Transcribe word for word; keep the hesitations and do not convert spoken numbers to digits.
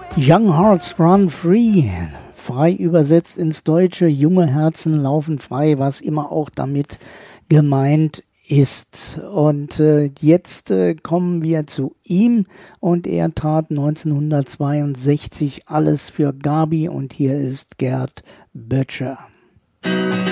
Young Hearts Run Free, frei übersetzt ins Deutsche, junge Herzen laufen frei, was immer auch damit gemeint ist. Und äh, jetzt äh, kommen wir zu ihm und er trat neunzehnhundertzweiundsechzig alles für Gabi und hier ist Gerd Böttcher.